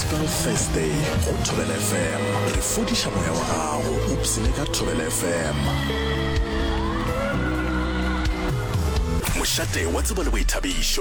Gospel Thursday go Thobela FM re fodiša moya wa gago o psine ka Thobela FM. Mošate wa tseba le boithabišo.